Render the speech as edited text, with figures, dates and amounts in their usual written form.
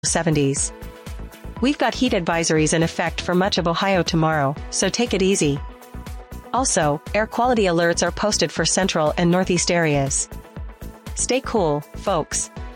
70s. We've got heat advisories in effect for much of Ohio tomorrow, so take it easy. Also, air quality alerts are posted for central and northeast areas. Stay cool, folks.